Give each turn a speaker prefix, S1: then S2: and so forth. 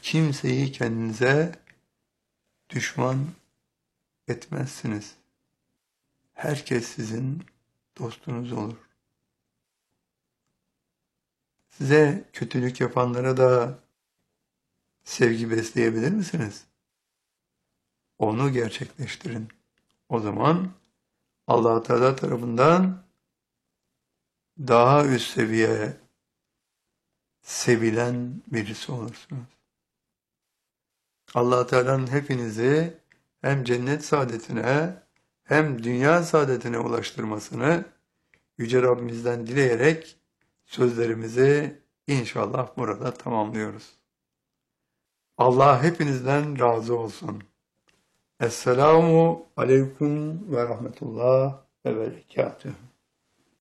S1: kimseyi kendinize düşman etmezsiniz. Herkes sizin dostunuz olur. Size kötülük yapanlara da sevgi besleyebilir misiniz? Onu gerçekleştirin. O zaman Allah Teala tarafından daha üst seviye sevilen birisi olursunuz. Allah Teala'nın hepinizi hem cennet saadetine hem dünya saadetine ulaştırmasını Yüce Rabbimizden dileyerek sözlerimizi inşallah burada tamamlıyoruz. Allah hepinizden razı olsun. Esselamu aleyküm ve rahmetullah ve berekatuhu.